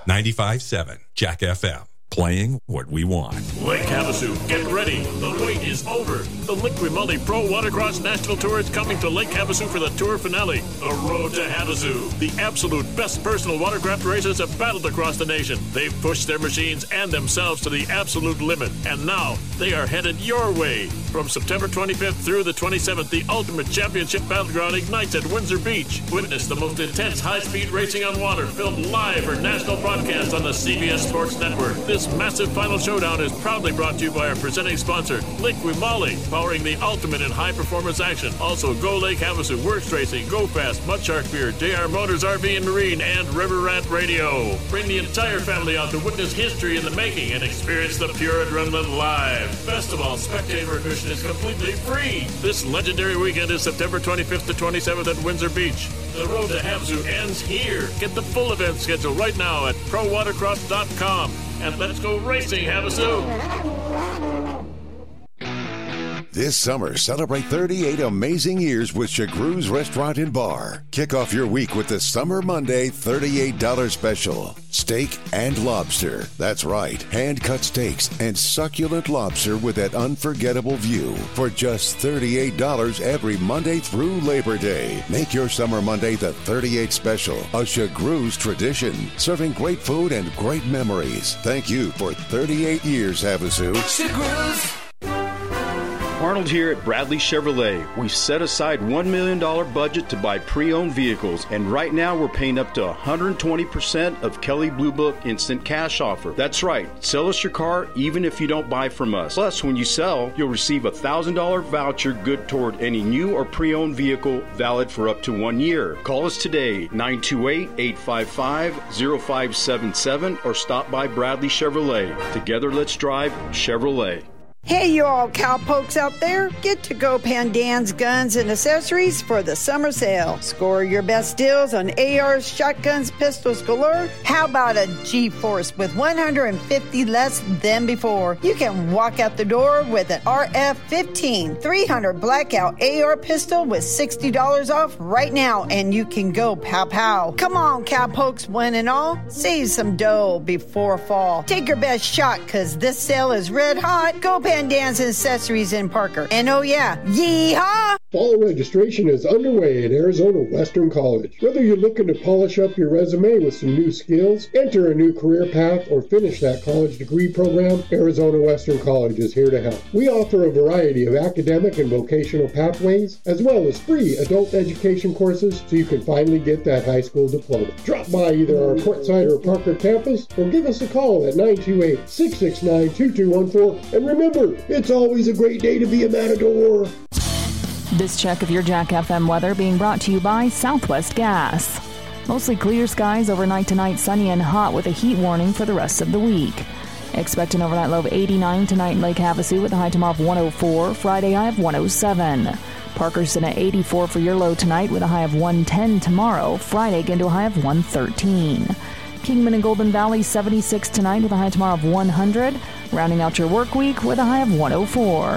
95.7 Jack FM. Playing what we want. Lake Havasu, get ready. The wait is over. The Liqui Moly Pro Watercross National Tour is coming to Lake Havasu for the tour finale. The Road to Havasu. The absolute best personal watercraft racers have battled across the nation. They've pushed their machines and themselves to the absolute limit. And now they are headed your way. From September 25th through the 27th, the Ultimate Championship Battleground ignites at Windsor Beach. Witness the most intense high-speed racing on water, filmed live for national broadcast on the CBS Sports Network. This massive final showdown is proudly brought to you by our presenting sponsor, Liqui Moly, powering the ultimate in high-performance action. Also, Go Lake Havasu, Works Racing, Go Fast, Mudshark Beer, JR Motors RV and Marine, and River Rat Radio. Bring the entire family out to witness history in the making and experience the pure adrenaline live. Best of all, spectator admission is completely free. This legendary weekend is September 25th to 27th at Windsor Beach. The Road to Havasu ends here. Get the full event schedule right now at prowatercross.com. And let's go racing, Havasu! This summer, celebrate 38 amazing years with Chagru's Restaurant and Bar. Kick off your week with the Summer Monday $38 special. Steak and lobster. That's right, hand-cut steaks and succulent lobster with that unforgettable view for just $38 every Monday through Labor Day. Make your Summer Monday the 38 special, a Chagru's tradition, serving great food and great memories. Thank you for 38 years, Havasu. Chagru's. Arnold here at Bradley Chevrolet. We've set aside $1 million budget to buy pre-owned vehicles, and right now we're paying up to 120% of Kelley Blue Book Instant Cash Offer. That's right. Sell us your car even if you don't buy from us. Plus, when you sell, you'll receive a $1,000 voucher good toward any new or pre-owned vehicle valid for up to 1 year. Call us today, 928-855-0577, or stop by Bradley Chevrolet. Together, let's drive Chevrolet. Hey, you all cowpokes out there, get to Go Pandan's Guns and Accessories for the summer sale. Score your best deals on ARs, shotguns, pistols galore. How about a G-Force with 150 less than before? You can walk out the door with an RF-15 300 blackout AR pistol with $60 off right now, and you can go pow-pow. Come on, cowpokes, one and all. Save some dough before fall. Take your best shot, because this sale is red hot. Go Pandan's Accessories in Parker. And oh yeah, yeehaw! Fall registration is underway at Arizona Western College. Whether you're looking to polish up your resume with some new skills, enter a new career path, or finish that college degree program, Arizona Western College is here to help. We offer a variety of academic and vocational pathways, as well as free adult education courses, so you can finally get that high school diploma. Drop by either our Quartzsite or Parker campus, or give us a call at 928-669-2214. And remember, it's always a great day to be a Matador. This check of your Jack FM weather being brought to you by Southwest Gas. Mostly clear skies overnight tonight, sunny and hot with a heat warning for the rest of the week. Expect an overnight low of 89 tonight in Lake Havasu with a high tomorrow of 104, Friday high of 107. Parkerston at 84 for your low tonight with a high of 110 tomorrow, Friday again to a high of 113. Kingman and Golden Valley 76 tonight with a high tomorrow of 100, rounding out your work week with a high of 104.